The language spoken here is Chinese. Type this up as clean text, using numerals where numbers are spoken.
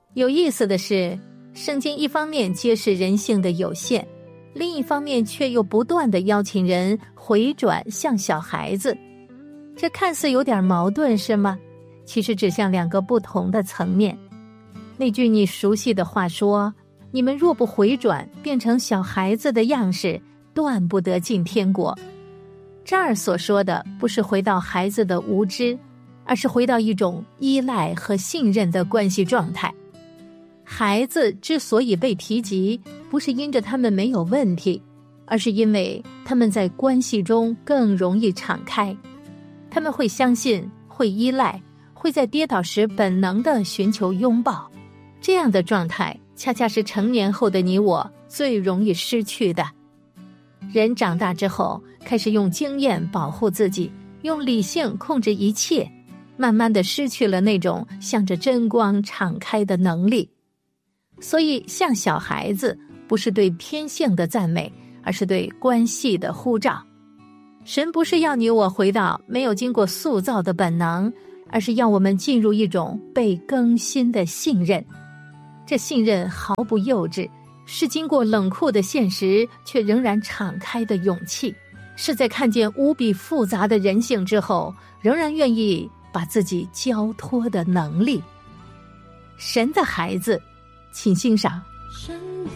有意思的是，圣经一方面揭示人性的有限，另一方面却又不断地邀请人回转向小孩子。这看似有点矛盾，是吗？其实指向两个不同的层面。那句你熟悉的话说，你们若不回转，变成小孩子的样式，断不得进天国。这儿所说的不是回到孩子的无知，而是回到一种依赖和信任的关系状态。孩子之所以被提及，不是因着他们没有问题，而是因为他们在关系中更容易敞开。他们会相信，会依赖，会在跌倒时本能地寻求拥抱。这样的状态恰恰是成年后的你我最容易失去的。人长大之后，开始用经验保护自己，用理性控制一切，慢慢地失去了那种向着真光敞开的能力。所以像小孩子，不是对偏性的赞美，而是对关系的呼召。神不是要你我回到没有经过塑造的本能，而是要我们进入一种被更新的信任。这信任毫不幼稚，是经过冷酷的现实却仍然敞开的勇气，是在看见无比复杂的人性之后，仍然愿意把自己交托的能力。神的孩子，请欣赏。